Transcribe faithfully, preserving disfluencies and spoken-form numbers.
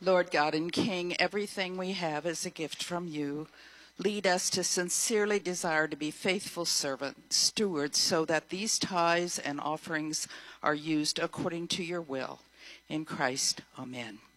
Lord God and King, everything we have is a gift from you. Lead us to sincerely desire to be faithful servants, stewards, so that these tithes and offerings are used according to your will. In Christ, amen.